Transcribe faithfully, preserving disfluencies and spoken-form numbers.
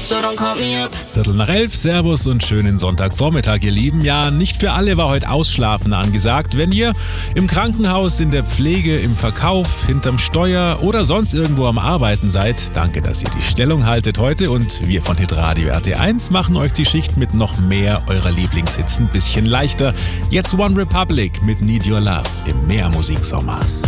so don't call me up. Viertel nach elf, Servus und schönen Sonntagvormittag, ihr Lieben. Ja, nicht für alle war heute Ausschlafen angesagt. Wenn ihr im Krankenhaus, in der Pflege, im Verkauf, hinterm Steuer oder sonst irgendwo am Arbeiten seid, danke, dass ihr die Stellung haltet heute. Und wir von Hitradio R T eins machen euch die Schicht mit noch mehr eurer Lieblingshits ein bisschen leichter. Jetzt One Republic mit Need Your Love im Meermusiksommer.